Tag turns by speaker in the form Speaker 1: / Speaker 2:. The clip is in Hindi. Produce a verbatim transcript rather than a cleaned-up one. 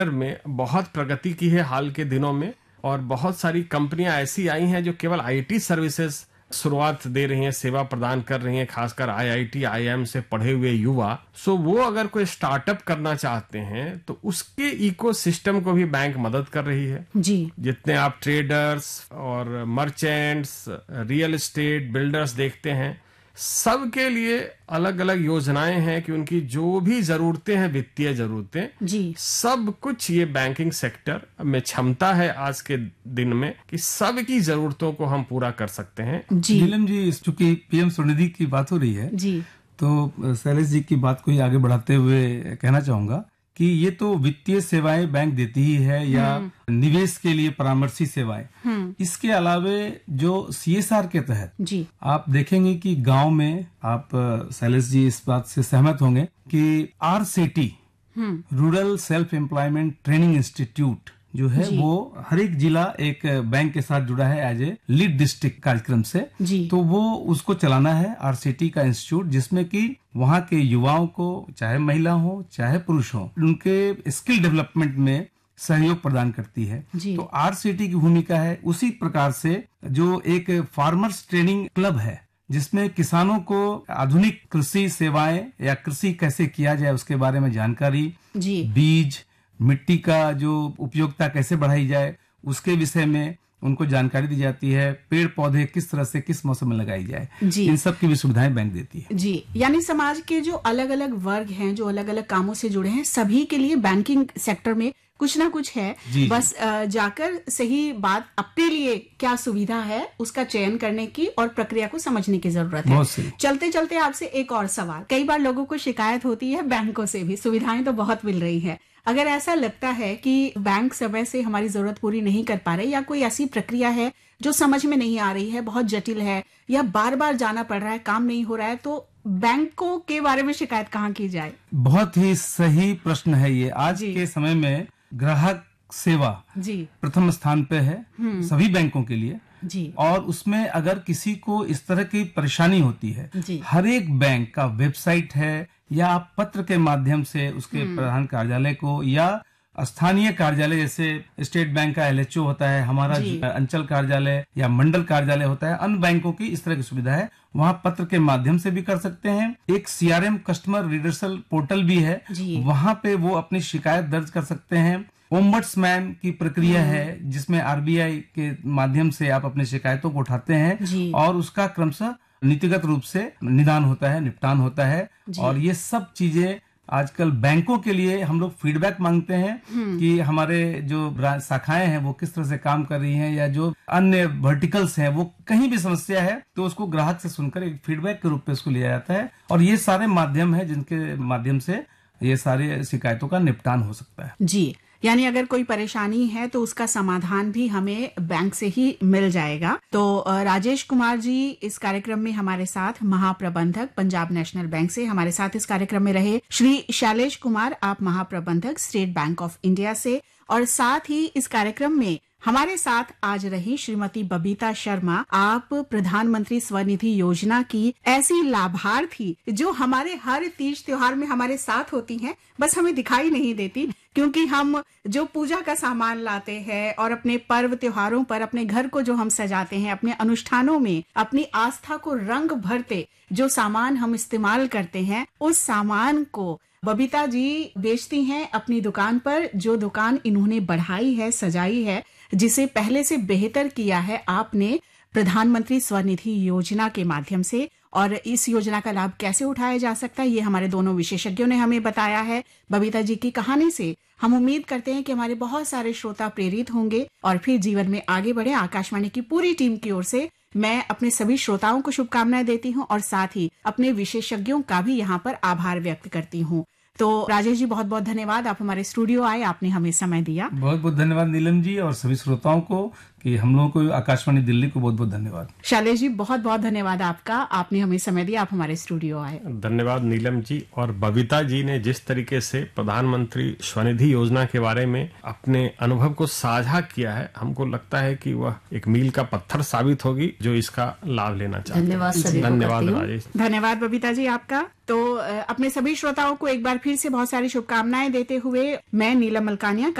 Speaker 1: में बहुत प्रगति की है हाल के दिनों में, और बहुत सारी कंपनियां ऐसी आई हैं जो केवल आईटी सर्विसेज शुरुआत दे रही हैं, सेवा प्रदान कर रही हैं, खासकर आईआईटी आईआईएम से पढ़े हुए युवा। सो वो अगर कोई स्टार्टअप करना चाहते हैं तो उसके इकोसिस्टम को भी बैंक मदद कर रही है
Speaker 2: जी।
Speaker 1: जितने आप ट्रेडर्स और मर्चेंट्स, रियल एस्टेट बिल्डर्स देखते हैं, सबके लिए अलग अलग योजनाएं हैं कि उनकी जो भी जरूरतें हैं, वित्तीय जरूरतें जी, सब कुछ ये बैंकिंग सेक्टर में क्षमता है आज के दिन में कि सबकी जरूरतों को हम पूरा कर सकते हैं।
Speaker 3: जी नीलम जी, चूंकि पीएम स्वनिधि की बात हो रही है जी, तो शैलेश जी की बात को ही आगे बढ़ाते हुए कहना चाहूंगा कि ये तो वित्तीय सेवाएं बैंक देती ही है या निवेश के लिए परामर्शी सेवाएं। इसके अलावे जो सीएसआर के तहत जी, आप देखेंगे कि गांव में, आप शैलेश जी इस बात से सहमत होंगे कि RCT, rural self employment training institute जो है वो हर एक जिला एक बैंक के साथ जुड़ा है एज ए लीड डिस्ट्रिक्ट कार्यक्रम से जी। तो वो उसको चलाना है आरसीटी का इंस्टीट्यूट, जिसमें कि वहाँ के युवाओं को, चाहे महिला हो चाहे पुरुष हो, उनके स्किल डेवलपमेंट में सहयोग प्रदान करती है। तो आरसीटी की भूमिका है। उसी प्रकार से जो एक फार्मर्स ट्रेनिंग क्लब है जिसमें किसानों को आधुनिक कृषि सेवाएं या कृषि कैसे किया जाए उसके बारे में जानकारी, बीज, मिट्टी का जो उपयोगिता कैसे बढ़ाई जाए उसके विषय में उनको जानकारी दी जाती है, पेड़ पौधे किस तरह से किस मौसम में लगाई जाए, इन सब की भी सुविधाएं बैंक देती है
Speaker 2: जी। यानी समाज के जो अलग अलग वर्ग हैं, जो अलग अलग कामों से जुड़े हैं, सभी के लिए बैंकिंग सेक्टर में कुछ ना कुछ है। बस जाकर सही बात अपने लिए क्या सुविधा है उसका चयन करने की और प्रक्रिया को समझने की जरूरत है। चलते चलते आपसे एक और सवाल, कई बार लोगों को शिकायत होती है बैंकों से भी, सुविधाएं तो बहुत मिल रही है, अगर ऐसा लगता है कि बैंक समय से हमारी जरूरत पूरी नहीं कर पा रहे या कोई ऐसी प्रक्रिया है जो समझ में नहीं आ रही है, बहुत जटिल है या बार बार जाना पड़ रहा है, काम नहीं हो रहा है, तो बैंकों के बारे में शिकायत कहाँ की जाए?
Speaker 3: बहुत ही सही प्रश्न है ये। आज के समय में ग्राहक सेवा जी प्रथम स्थान पे है सभी बैंकों के लिए जी। और उसमें अगर किसी को इस तरह की परेशानी होती है, हर एक बैंक का वेबसाइट है या आप पत्र के माध्यम से उसके प्रधान कार्यालय को या स्थानीय कार्यालय, जैसे स्टेट बैंक का एलएचओ होता है, हमारा अंचल कार्यालय या मंडल कार्यालय होता है, अन्य बैंकों की इस तरह की सुविधा है, वहाँ पत्र के माध्यम से भी कर सकते हैं। एक सीआरएम कस्टमर रिडर्सल पोर्टल भी है, वहाँ पे वो अपनी शिकायत दर्ज कर सकते हैं। ओम्बड्समैन की प्रक्रिया है जिसमें आरबीआई के माध्यम से आप अपनी शिकायतों को उठाते हैं और उसका क्रमशः नीतिगत रूप से निदान होता है, निपटान होता है। और ये सब चीजें आजकल बैंकों के लिए हम लोग फीडबैक मांगते हैं कि हमारे जो शाखाएं हैं वो किस तरह से काम कर रही हैं या जो अन्य वर्टिकल्स हैं वो कहीं भी समस्या है तो उसको ग्राहक से सुनकर एक फीडबैक के रूप में उसको लिया जाता है। और ये सारे माध्यम है जिनके माध्यम से ये सारे शिकायतों का निपटान हो सकता है
Speaker 2: जी। यानी अगर कोई परेशानी है तो उसका समाधान भी हमें बैंक से ही मिल जाएगा। तो राजेश कुमार जी इस कार्यक्रम में हमारे साथ, महाप्रबंधक पंजाब नेशनल बैंक से हमारे साथ इस कार्यक्रम में रहे। श्री शैलेश कुमार, आप महाप्रबंधक स्टेट बैंक ऑफ इंडिया से, और साथ ही इस कार्यक्रम में हमारे साथ आज रही श्रीमती बबीता शर्मा, आप प्रधानमंत्री स्वनिधि योजना की ऐसी लाभार्थी जो हमारे हर तीज त्योहार में हमारे साथ होती हैं, बस हमें दिखाई नहीं देती क्योंकि हम जो पूजा का सामान लाते हैं और अपने पर्व त्योहारों पर अपने घर को जो हम सजाते हैं, अपने अनुष्ठानों में अपनी आस्था को रंग भरते जो सामान हम इस्तेमाल करते हैं, उस सामान को बबीता जी बेचती हैं अपनी दुकान पर, जो दुकान इन्होंने बढ़ाई है, सजाई है, जिसे पहले से बेहतर किया है आपने प्रधानमंत्री स्वनिधि योजना के माध्यम से। और इस योजना का लाभ कैसे उठाया जा सकता है ये हमारे दोनों विशेषज्ञों ने हमें बताया है। बबीता जी की कहानी से हम उम्मीद करते हैं कि हमारे बहुत सारे श्रोता प्रेरित होंगे और फिर जीवन में आगे बढ़े। आकाशवाणी की पूरी टीम की ओर से मैं अपने सभी श्रोताओं को शुभकामनाएं देती हूँ और साथ ही अपने विशेषज्ञों का भी यहाँ पर आभार व्यक्त करती हूँ। तो राजेश जी बहुत बहुत धन्यवाद, आप हमारे स्टूडियो आए, आपने हमें समय दिया।
Speaker 3: बहुत बहुत धन्यवाद नीलम जी और सभी श्रोताओं को। कि हम लोगों को आकाशवाणी दिल्ली को बहुत बहुत धन्यवाद।
Speaker 2: शैलेश जी बहुत बहुत धन्यवाद आपका, आपने हमें समय दिया, आप हमारे स्टूडियो आए।
Speaker 1: धन्यवाद नीलम जी। और बबीता जी ने जिस तरीके से प्रधानमंत्री स्वनिधि योजना के बारे में अपने अनुभव को साझा किया है, हमको लगता है कि वह एक मील का पत्थर साबित होगी जो इसका लाभ लेना चाहते हैं।
Speaker 4: धन्यवाद
Speaker 1: धन्यवाद राजेश।
Speaker 2: धन्यवाद बबीता जी आपका। तो अपने सभी श्रोताओं को एक बार फिर से बहुत सारी शुभकामनाएं देते हुए मैं नीलम मलकानिया